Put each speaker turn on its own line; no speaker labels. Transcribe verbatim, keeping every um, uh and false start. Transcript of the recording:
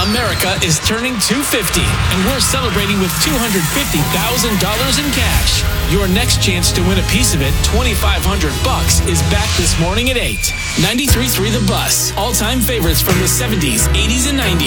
America is turning two hundred fifty, and we're celebrating with two hundred fifty thousand dollars in cash. Your next chance to win a piece of it, twenty-five hundred bucks, is back this morning at eight. ninety-three point three The Bus. All-time favorites from the seventies, eighties, and nineties.